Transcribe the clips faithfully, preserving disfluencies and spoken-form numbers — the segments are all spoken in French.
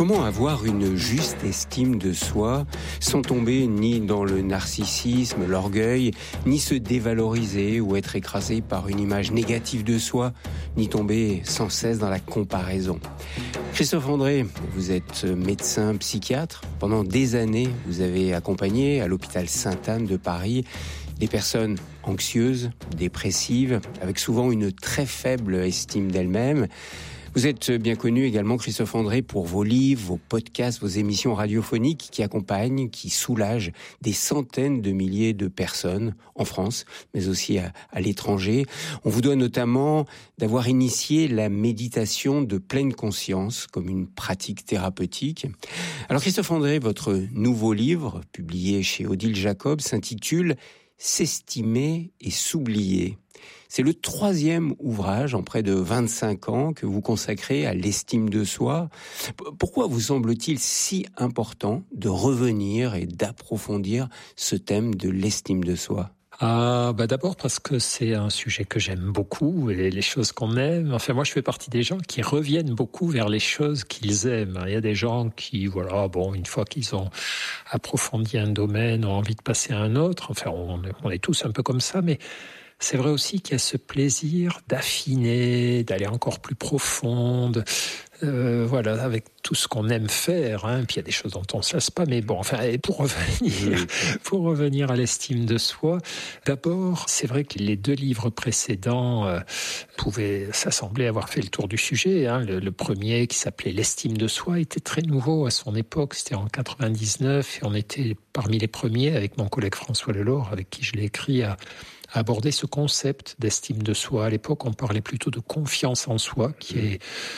Comment avoir une juste estime de soi sans tomber ni dans le narcissisme, l'orgueil, ni se dévaloriser ou être écrasé par une image négative de soi, ni tomber sans cesse dans la comparaison. Christophe André, vous êtes médecin psychiatre. Pendant des années, vous avez accompagné à l'hôpital Sainte-Anne de Paris des personnes anxieuses, dépressives, avec souvent une très faible estime d'elles-mêmes. Vous êtes bien connu également, Christophe André, pour vos livres, vos podcasts, vos émissions radiophoniques qui accompagnent, qui soulagent des centaines de milliers de personnes en France, mais aussi à, à l'étranger. On vous doit notamment d'avoir initié la méditation de pleine conscience comme une pratique thérapeutique. Alors Christophe André, votre nouveau livre, publié chez Odile Jacob, s'intitule « S'estimer et s'oublier ». C'est le troisième ouvrage en près de vingt-cinq ans que vous consacrez à l'estime de soi. Pourquoi vous semble-t-il si important de revenir et d'approfondir ce thème de l'estime de soi ? Ah, bah d'abord parce que c'est un sujet que j'aime beaucoup et les choses qu'on aime. Enfin, moi, je fais partie des gens qui reviennent beaucoup vers les choses qu'ils aiment. Il y a des gens qui, voilà, bon, une fois qu'ils ont approfondi un domaine, ont envie de passer à un autre. Enfin, on, on est tous un peu comme ça, mais c'est vrai aussi qu'il y a ce plaisir d'affiner, d'aller encore plus profonde, euh, voilà, avec tout ce qu'on aime faire. Hein. Puis il y a des choses dont on ne se lasse pas, mais bon, enfin, et pour revenir, pour revenir à l'estime de soi, d'abord, c'est vrai que les deux livres précédents euh, pouvaient, ça semblait avoir fait le tour du sujet. Hein. Le, le premier, qui s'appelait l'estime de soi, était très nouveau à son époque. C'était en quatre-vingt-dix-neuf, et on était parmi les premiers avec mon collègue François Lelore, avec qui je l'ai écrit à aborder ce concept d'estime de soi. À l'époque, on parlait plutôt de confiance en soi, qui est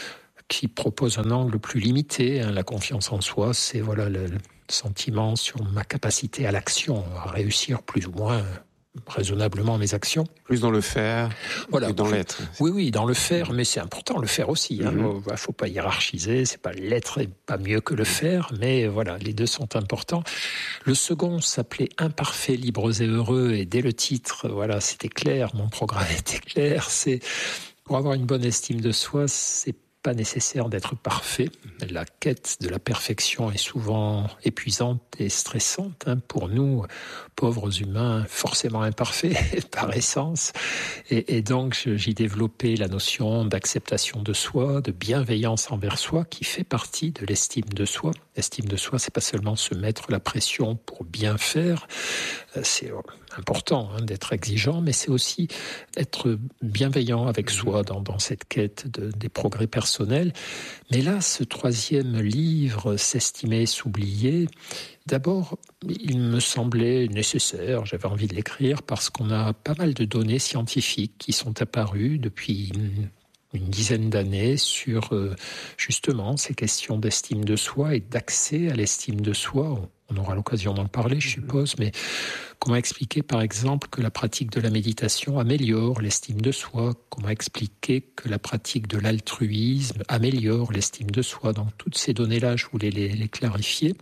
qui propose un angle plus limité. Hein. La confiance en soi, c'est voilà le, le sentiment sur ma capacité à l'action, à réussir plus ou moins raisonnablement mes actions. Plus dans le faire voilà, que dans l'être. Oui, oui, dans le faire, mais c'est important le faire aussi. Il hein. mm-hmm. ne faut pas hiérarchiser, c'est pas l'être est pas mieux que le faire, mais voilà, les deux sont importants. Le second s'appelait Imparfaits, libres et heureux, et dès le titre, voilà, c'était clair, mon programme était clair. C'est pour avoir une bonne estime de soi, c'est pas nécessaire d'être parfait. La quête de la perfection est souvent épuisante et stressante hein, pour nous, pauvres humains forcément imparfaits par essence. Et, et donc, j'y développais la notion d'acceptation de soi, de bienveillance envers soi, qui fait partie de l'estime de soi. L'estime de soi, c'est pas seulement se mettre la pression pour bien faire. C'est important hein, d'être exigeant, mais c'est aussi être bienveillant avec soi dans, dans cette quête de, des progrès personnels. Mais là, ce troisième livre, S'estimer, s'oublier, d'abord, il me semblait nécessaire, j'avais envie de l'écrire, parce qu'on a pas mal de données scientifiques qui sont apparues depuis une dizaine d'années sur euh, justement ces questions d'estime de soi et d'accès à l'estime de soi. On aura l'occasion d'en parler, je suppose, mais comment expliquer, par exemple, que la pratique de la méditation améliore l'estime de soi? Comment expliquer que la pratique de l'altruisme améliore l'estime de soi? Donc, toutes ces données-là, je voulais les, les clarifier.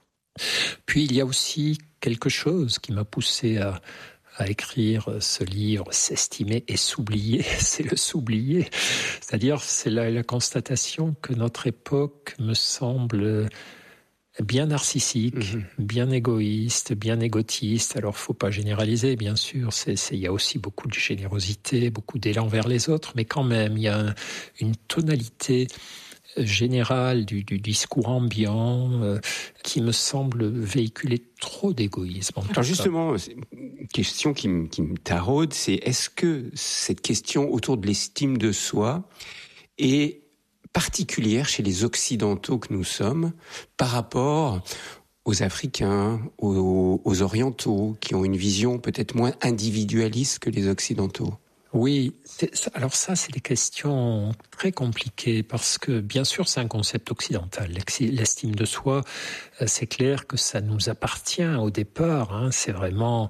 Puis, il y a aussi quelque chose qui m'a poussé à, à écrire ce livre, S'estimer et s'oublier. C'est le s'oublier. C'est-à-dire, c'est la, la constatation que notre époque me semble bien narcissique, mmh. bien égoïste, bien égotiste. Alors, faut pas généraliser, bien sûr. C'est, c'est, il y a aussi beaucoup de générosité, beaucoup d'élan vers les autres, mais quand même, il y a un, une tonalité générale du, du discours ambiant euh, qui me semble véhiculer trop d'égoïsme. Alors justement, une question qui me, qui me taraude, c'est est-ce que cette question autour de l'estime de soi est particulière chez les Occidentaux que nous sommes par rapport aux Africains, aux, aux Orientaux, qui ont une vision peut-être moins individualiste que les Occidentaux? Oui, alors ça, c'est des questions très compliquées parce que, bien sûr, c'est un concept occidental. L'estime de soi, c'est clair que ça nous appartient au départ. Hein, c'est vraiment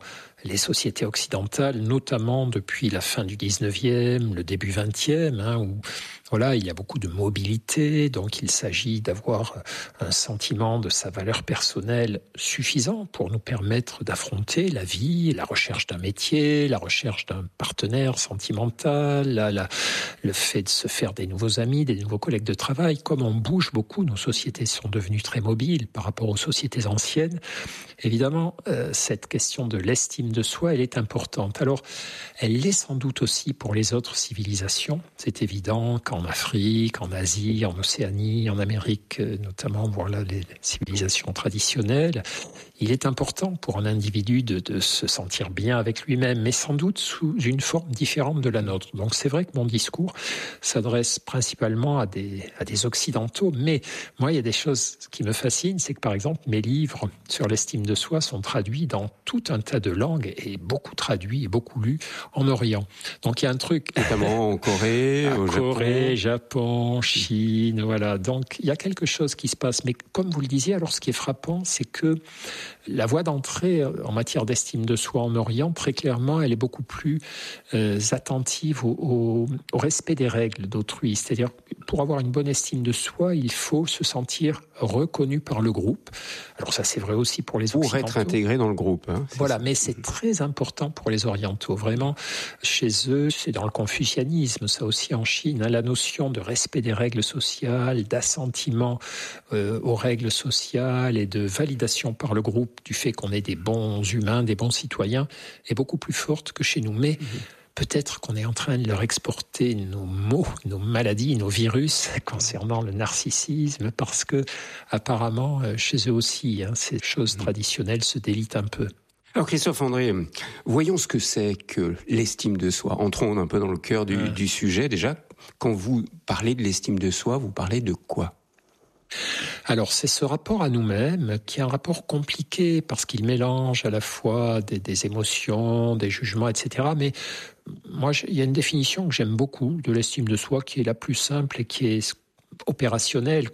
les sociétés occidentales, notamment depuis la fin du dix-neuvième, le début vingtième, hein, où voilà, il y a beaucoup de mobilité, donc il s'agit d'avoir un sentiment de sa valeur personnelle suffisant pour nous permettre d'affronter la vie, la recherche d'un métier, la recherche d'un partenaire sentimental, la, la, le fait de se faire des nouveaux amis, des nouveaux collègues de travail. Comme on bouge beaucoup, nos sociétés sont devenues très mobiles par rapport aux sociétés anciennes. Évidemment, euh, cette question de l'estime de soi, elle est importante. Alors, elle l'est sans doute aussi pour les autres civilisations. C'est évident qu'en Afrique, en Asie, en Océanie, en Amérique, notamment, voilà, les civilisations traditionnelles, il est important pour un individu de, de se sentir bien avec lui-même, mais sans doute sous une forme différente de la nôtre. Donc c'est vrai que mon discours s'adresse principalement à des, à des occidentaux, mais moi, il y a des choses qui me fascinent, c'est que par exemple, mes livres sur l'estime de soi sont traduits dans tout un tas de langues et beaucoup traduits et beaucoup lus en Orient. Donc il y a un truc... Notamment en Corée, au Corée, Japon. Japon, Chine, voilà. Donc il y a quelque chose qui se passe. Mais comme vous le disiez, alors ce qui est frappant, c'est que la voie d'entrée en matière d'estime de soi en Orient, très clairement, elle est beaucoup plus euh, attentive au, au, au respect des règles d'autrui. C'est-à-dire, pour avoir une bonne estime de soi, il faut se sentir reconnu par le groupe. Alors ça, c'est vrai aussi pour les Occidentaux. Pour être intégré dans le groupe. Hein, voilà, ça. Mais c'est très important pour les Orientaux. Vraiment, chez eux, c'est dans le confucianisme, ça aussi en Chine, hein, la notion de respect des règles sociales, d'assentiment euh, aux règles sociales et de validation par le groupe du fait qu'on est des bons humains, des bons citoyens, est beaucoup plus forte que chez nous. Mais mmh. peut-être qu'on est en train de leur exporter nos maux, nos maladies, nos virus concernant le narcissisme, parce que apparemment, chez eux aussi, hein, ces choses traditionnelles se délitent un peu. Alors Christophe André, voyons ce que c'est que l'estime de soi. Entrons un peu dans le cœur du, mmh. du sujet. Déjà, quand vous parlez de l'estime de soi, vous parlez de quoi ? Alors, c'est ce rapport à nous-mêmes qui est un rapport compliqué parce qu'il mélange à la fois des, des émotions, des jugements, et cetera. Mais moi, il y a une définition que j'aime beaucoup de l'estime de soi qui est la plus simple et qui est opérationnelle,